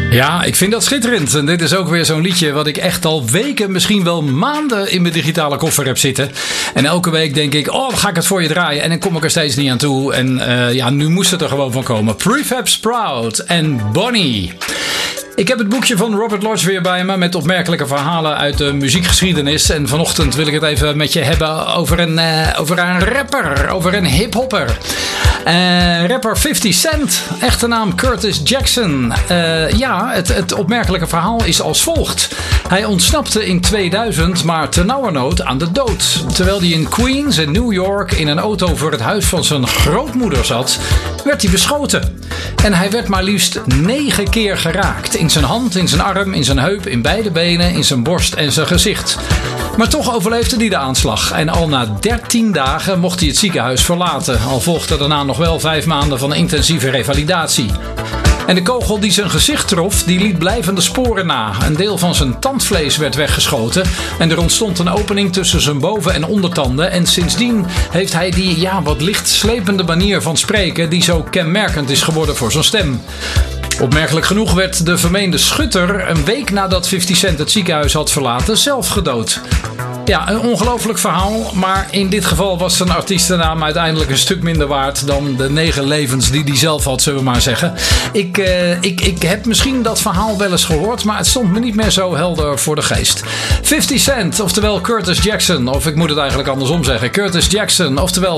Ja, ik vind dat schitterend. En dit is ook weer zo'n liedje wat ik echt al weken, misschien wel maanden in mijn digitale koffer heb zitten. En elke week denk ik, oh, dan ga ik het voor je draaien. En dan kom ik er steeds niet aan toe. En ja, nu moest het er gewoon van komen. Prefab Sprout en Bonnie. Ik heb het boekje van Robert Lodge weer bij me met opmerkelijke verhalen uit de muziekgeschiedenis. En vanochtend wil ik het even met je hebben over een rapper, over een hiphopper. Rapper 50 Cent, echte naam Curtis Jackson. Ja, het opmerkelijke verhaal is als volgt. Hij ontsnapte in 2000, maar ternauwernood aan de dood. Terwijl hij in Queens in New York in een auto voor het huis van zijn grootmoeder zat, werd hij beschoten. En hij werd maar liefst 9 keer geraakt. In zijn hand, in zijn arm, in zijn heup, in beide benen, in zijn borst en zijn gezicht. Maar toch overleefde hij de aanslag. En al na 13 dagen mocht hij het ziekenhuis verlaten. Al volgde daarna nog wel 5 maanden van intensieve revalidatie. En de kogel die zijn gezicht trof, die liet blijvende sporen na. Een deel van zijn tandvlees werd weggeschoten. En er ontstond een opening tussen zijn boven- en ondertanden. En sindsdien heeft hij die wat licht slepende manier van spreken die zo kenmerkend is geworden voor zijn stem. Opmerkelijk genoeg werd de vermeende schutter een week nadat 50 Cent het ziekenhuis had verlaten zelf gedood. Ja, een ongelooflijk verhaal, maar in dit geval was zijn artiestennaam uiteindelijk een stuk minder waard dan de 9 levens die hij zelf had, zullen we maar zeggen. Ik heb misschien dat verhaal wel eens gehoord, maar het stond me niet meer zo helder voor de geest. 50 Cent, oftewel Curtis Jackson, of ik moet het eigenlijk andersom zeggen. Curtis Jackson, oftewel